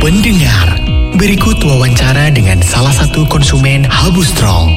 Pendengar, berikut wawancara dengan salah satu konsumen Habu Strong.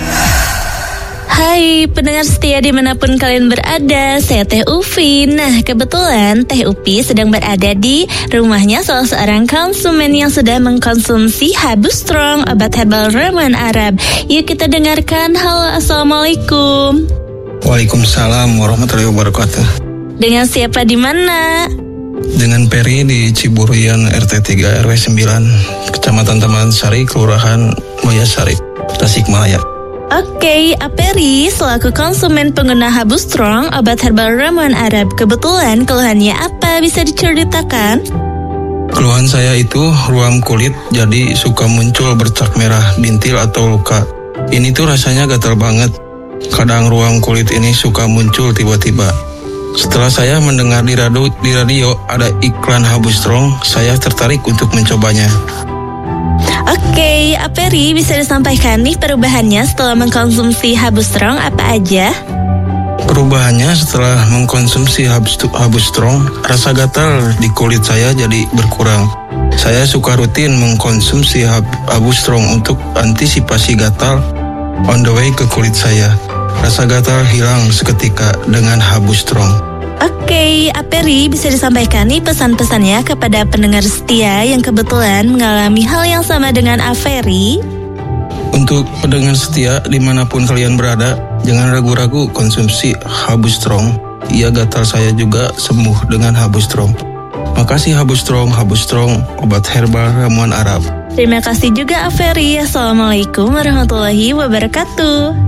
Hai pendengar setia dimanapun kalian berada, saya Teh Ufi. Nah kebetulan Teh Ufi sedang berada di rumahnya salah seorang konsumen yang sudah mengkonsumsi Habu Strong, obat herbal ramuan Arab. Yuk kita dengarkan. Halo, assalamualaikum. Waalaikumsalam warahmatullahi wabarakatuh. Dengan siapa di mana? Dengan Peri di Ciburian RT 3 RW 9, Kecamatan Taman Sari, Kelurahan Moyasari, Tasikmalaya. Oke, Aperi selaku konsumen pengguna Habu Strong, obat herbal ramuan Arab, kebetulan keluhannya apa, bisa diceritakan? Keluhan saya itu ruam kulit, jadi suka muncul bercak merah, bintil atau luka. Ini tuh rasanya gatal banget. Kadang ruam kulit ini suka muncul tiba-tiba. Setelah saya mendengar di radio ada iklan Habu Strong, saya tertarik untuk mencobanya. Oke, Aperi bisa disampaikan nih perubahannya setelah mengkonsumsi Habu Strong apa aja? Perubahannya setelah mengkonsumsi Habu Strong, rasa gatal di kulit saya jadi berkurang. Saya suka rutin mengkonsumsi Habu Strong untuk antisipasi gatal on the way ke kulit saya. Rasa gatal hilang seketika dengan Habu Strong. Oke, Aperi bisa disampaikan nih pesan-pesannya kepada pendengar setia yang kebetulan mengalami hal yang sama dengan Aperi. Untuk pendengar setia dimanapun kalian berada, jangan ragu-ragu konsumsi Habu Strong. Ia gatal saya juga sembuh dengan Habu Strong. Makasih Habu Strong, obat herbal ramuan Arab. Terima kasih juga Aperi. Assalamualaikum warahmatullahi wabarakatuh.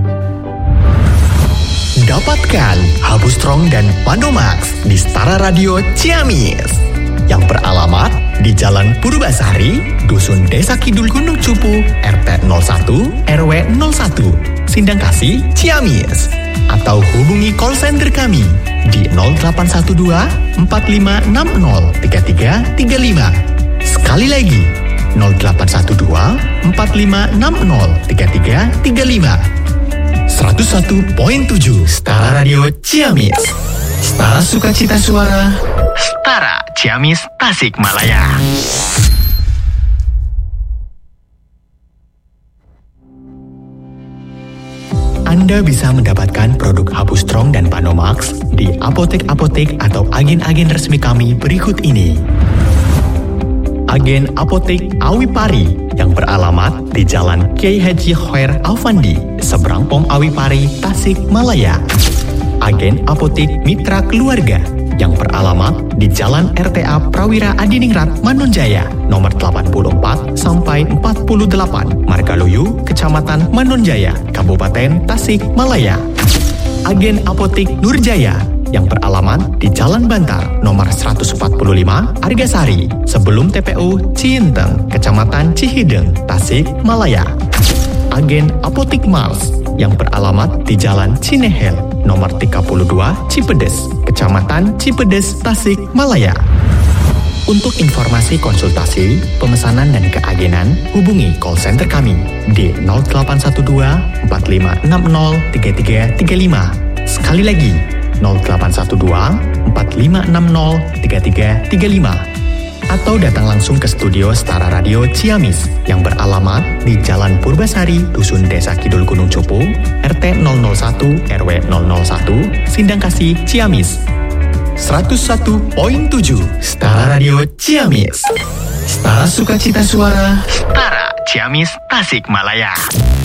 Dapatkan Habu Strong dan Pandomax di Setara Radio Ciamis yang beralamat di Jalan Purbasari, Dusun Desa Kidul Gunung Cupu, RT 01 RW 01, Sindangkasih, Ciamis. Atau hubungi call center kami di 0812 4560 3335. Sekali lagi 0812 4560 3335. 101.7 Setara Radio Ciamis. Setara Sukacita Suara. Setara Ciamis Tasikmalaya. Anda bisa mendapatkan produk Habu Strong dan Pandomax di apotek-apotek atau agen-agen resmi kami berikut ini. Agen Apotek Awi Pari yang beralamat di Jalan Kiai Haji Khair Alfandi, seberang Pom Awi Pari, Tasikmalaya. Agen Apotek Mitra Keluarga yang beralamat di Jalan RTA Prawira Adiningrat Manonjaya, nomor 84 sampai 48, Margaluyu, Kecamatan Manonjaya, Kabupaten Tasikmalaya. Agen Apotek Nurjaya yang beralamat di Jalan Bantar, nomor 145, Argasari, sebelum TPU Ciinteng, Kecamatan Cihideng, Tasikmalaya. Agen Apotek Mars yang beralamat di Jalan Cinehel, nomor 32, Cipedes, Kecamatan Cipedes, Tasikmalaya. Untuk informasi konsultasi, pemesanan dan keagenan, hubungi call center kami di 0812 4560 3335. Sekali lagi, 0812 4560 3335. Atau datang langsung ke studio Setara Radio Ciamis yang beralamat di Jalan Purbasari, Dusun Desa Kidul Gunung Cupu, RT 001 RW 001, Sindangkasih, Ciamis. 101.7 Setara Radio Ciamis. Setara Sukacita Suara. Setara Ciamis Tasikmalaya.